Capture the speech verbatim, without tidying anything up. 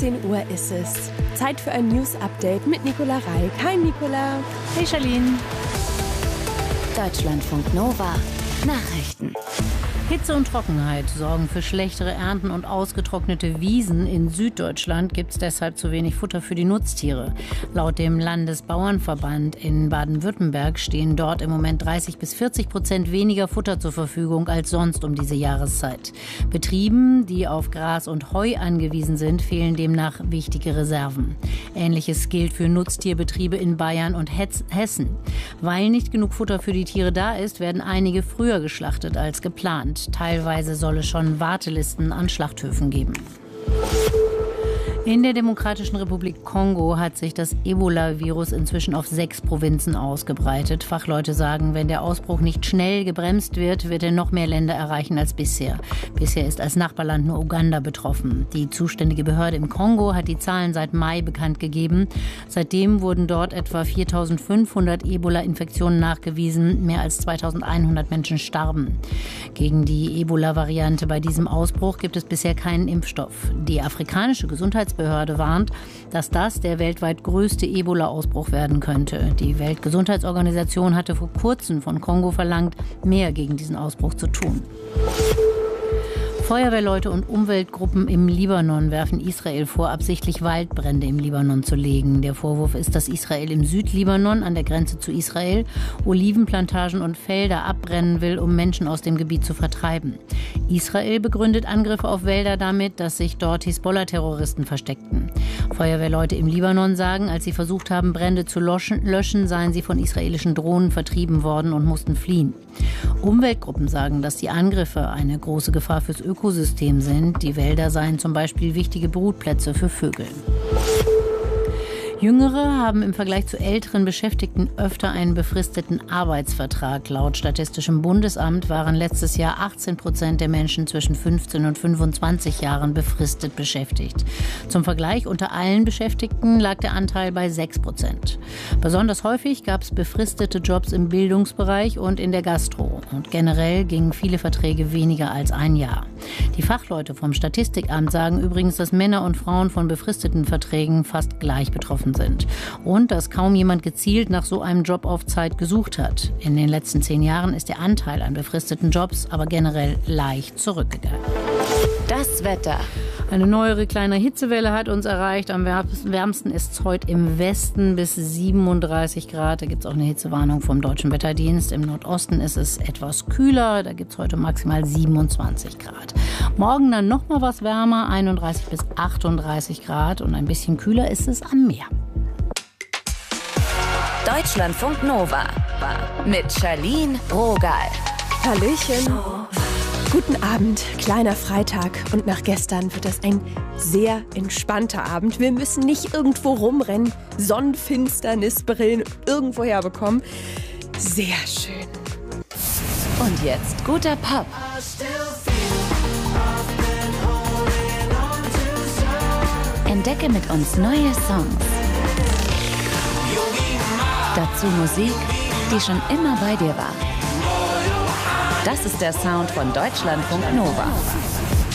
achtzehn Uhr ist es. Zeit für ein News-Update mit Nicola Reik. Hi Nicola. Hey Charlene. Deutschlandfunk Nova. Nachrichten. Hitze und Trockenheit sorgen für schlechtere Ernten und ausgetrocknete Wiesen. In Süddeutschland gibt es deshalb zu wenig Futter für die Nutztiere. Laut dem Landesbauernverband in Baden-Württemberg stehen dort im Moment dreißig bis vierzig Prozent weniger Futter zur Verfügung als sonst um diese Jahreszeit. Betrieben, die auf Gras und Heu angewiesen sind, fehlen demnach wichtige Reserven. Ähnliches gilt für Nutztierbetriebe in Bayern und Hessen. Weil nicht genug Futter für die Tiere da ist, werden einige früher geschlachtet als geplant. Teilweise soll es schon Wartelisten an Schlachthöfen geben. In der Demokratischen Republik Kongo hat sich das Ebola-Virus inzwischen auf sechs Provinzen ausgebreitet. Fachleute sagen, wenn der Ausbruch nicht schnell gebremst wird, wird er noch mehr Länder erreichen als bisher. Bisher ist als Nachbarland nur Uganda betroffen. Die zuständige Behörde im Kongo hat die Zahlen seit Mai bekannt gegeben. Seitdem wurden dort etwa viertausendfünfhundert Ebola-Infektionen nachgewiesen. Mehr als zweitausendeinhundert Menschen starben. Gegen die Ebola-Variante bei diesem Ausbruch gibt es bisher keinen Impfstoff. Die afrikanische Gesundheitsbehörde Behörde warnt, dass das der weltweit größte Ebola-Ausbruch werden könnte. Die Weltgesundheitsorganisation hatte vor kurzem von Kongo verlangt, mehr gegen diesen Ausbruch zu tun. Feuerwehrleute und Umweltgruppen im Libanon werfen Israel vor, absichtlich Waldbrände im Libanon zu legen. Der Vorwurf ist, dass Israel im Südlibanon an der Grenze zu Israel Olivenplantagen und Felder abbrennen will, um Menschen aus dem Gebiet zu vertreiben. Israel begründet Angriffe auf Wälder damit, dass sich dort Hisbollah-Terroristen versteckten. Feuerwehrleute im Libanon sagen, als sie versucht haben, Brände zu löschen, seien sie von israelischen Drohnen vertrieben worden und mussten fliehen. Umweltgruppen sagen, dass die Angriffe eine große Gefahr fürs Ökosystem sind. Die Wälder seien zum Beispiel wichtige Brutplätze für Vögel. Jüngere haben im Vergleich zu älteren Beschäftigten öfter einen befristeten Arbeitsvertrag. Laut Statistischem Bundesamt waren letztes Jahr achtzehn Prozent der Menschen zwischen fünfzehn und fünfundzwanzig Jahren befristet beschäftigt. Zum Vergleich, unter allen Beschäftigten lag der Anteil bei sechs Prozent. Besonders häufig gab es befristete Jobs im Bildungsbereich und in der Gastro. Und generell gingen viele Verträge weniger als ein Jahr. Die Fachleute vom Statistikamt sagen übrigens, dass Männer und Frauen von befristeten Verträgen fast gleich betroffen sind. Und dass kaum jemand gezielt nach so einem Job auf Zeit gesucht hat. In den letzten zehn Jahren ist der Anteil an befristeten Jobs aber generell leicht zurückgegangen. Das Wetter. Eine neuere kleine Hitzewelle hat uns erreicht. Am wärmsten ist es heute im Westen bis siebenunddreißig Grad. Da gibt es auch eine Hitzewarnung vom Deutschen Wetterdienst. Im Nordosten ist es etwas kühler. Da gibt es heute maximal siebenundzwanzig Grad. Morgen dann noch mal was wärmer, einunddreißig bis achtunddreißig Grad. Und ein bisschen kühler ist es am Meer. Deutschlandfunk Nova mit Charlene Rogal. Hallöchen. Guten Abend, kleiner Freitag. Und nach gestern wird das ein sehr entspannter Abend. Wir müssen nicht irgendwo rumrennen, Sonnenfinsternisbrillen irgendwo herbekommen. Sehr schön. Und jetzt guter Pop. Entdecke mit uns neue Songs. Dazu Musik, die schon immer bei dir war. Das ist der Sound von Deutschlandfunk Nova.